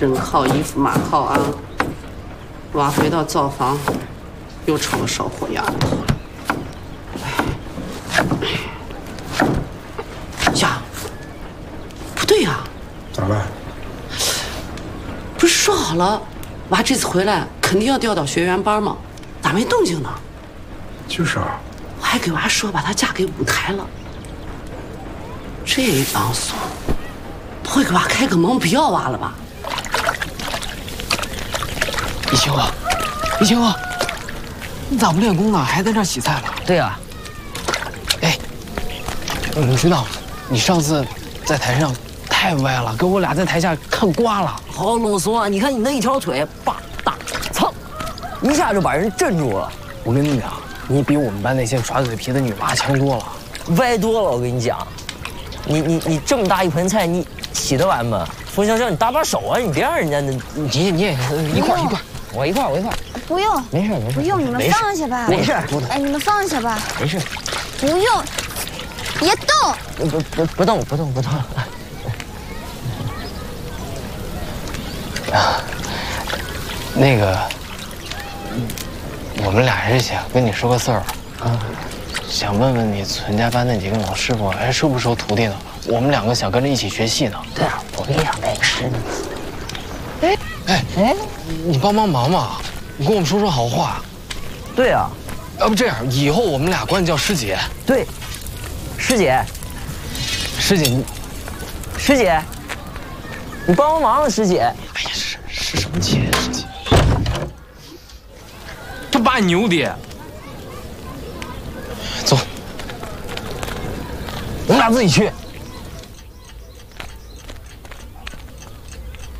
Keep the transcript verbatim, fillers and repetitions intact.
人好衣服马好啊。娃回到灶房，又成了烧火丫头了。呀，不对呀！ 咋了？ 不是说好了，娃这次回来肯定要调到学员班吗？咋没动静呢？ 就是啊。 我还给娃说把她嫁给舞台了。这帮怂，不会给娃开个蒙不要娃了吧？ 一清哥，一清哥，你咋不练功呢？还在这儿洗菜呢？ 对呀、啊。 哎，你知道，你上次在台上太歪了，给我俩在台下看瓜了。 好啰嗦啊！你看你那一条腿，吧嗒蹭，一下就把人镇住了。 我跟你讲，你比我们班那些耍嘴皮的女娃强多了， 歪多了。我跟你讲，你你你这么大一盆菜，你洗得完吗？冯香香，你搭把手啊！你别让人家那， 你你也一块一块。 我一块，我一块， 不用， 没事没事， 不用，你们放下吧， 没事， 哎，你们放下吧， 没事， 不用，别动， 不不不动不动不动。 啊，那个，我们俩是想跟你说个事儿啊，想问问你存家班那几个老师傅还收不收徒弟呢？我们两个想跟着一起学戏呢。 对啊，我也想拜师呢。 哎哎哎，你帮帮忙嘛，你跟我们说说好话。 对啊， 要不这样，以后我们俩管你叫师姐。 对，师姐， 师姐你， 师姐，你帮帮忙啊，师姐。 哎呀，是是什么姐？师姐，他爸你牛爹。走，我们俩自己去。